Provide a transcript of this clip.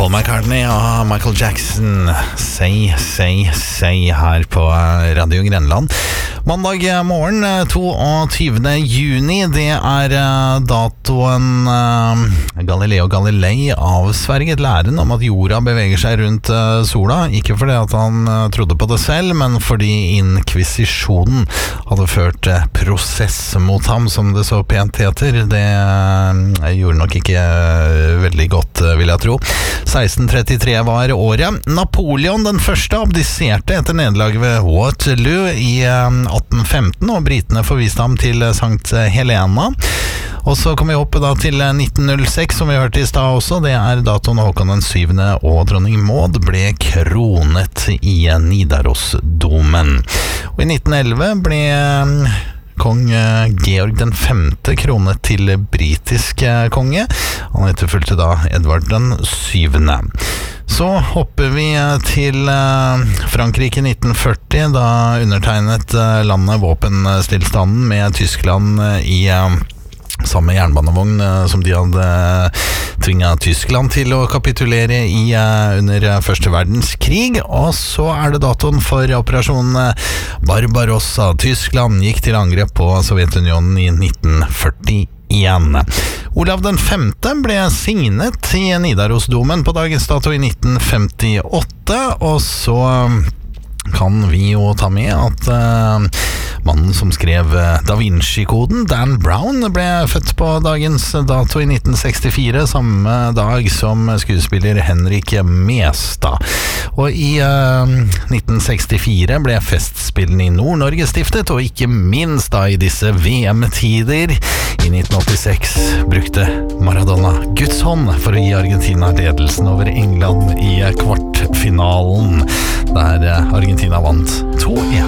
Paul McCartney og Michael Jackson, Say her på Radio Grenland. Mandag morgen, 22. juni, det datoen Galileo Galilei avsverget læren om at jorda beveger seg rundt sola, ikke fordi at han trodde på det selv, men fordi inkvisisjonen hadde ført prosess mot ham, som det så pent heter. Det gjorde nok ikke veldig godt, vil jeg tro. 1633 var året. Napoleon den første abdiserte etter nederlaget ved Waterloo i 1815, og britene forviste ham til Sankt Helena. Og så kom vi opp da til 1906, som vi hørte i stad også. Det datoen Håkon den 7. og dronning Maud ble kronet i Nidarosdomen. Og i 1911 ble kong Georg den 5. kronet til britisk konge. Han etterfulgte da Edvard den 7. Så hopper vi til Frankrike 1940, da undertegnet landet våpenstillstanden med Tyskland i samme jernbanevogn som de hadde tvinget Tyskland til å kapitulere i under første verdenskrig. Og så det datoen for operasjon Barbarossa. Tyskland gikk til angrep på Sovjetunionen i 1941. Olav den 5. ble signet i Nidarosdomen på dagens dato i 1958, og så kan vi jo ta med at mannen som skrev Da Vinci-koden, Dan Brown, ble født på dagens dato i 1964, samme dag som skuespiller Henrik Mestad. Og i 1964 ble festspillene i Nord-Norge stiftet, og ikke minst da i disse VM-tider. I 1986 brukte Maradona Guds hånd for å gi Argentina ledelsen over England i kvartfinalen, der Argentina vant 2-1.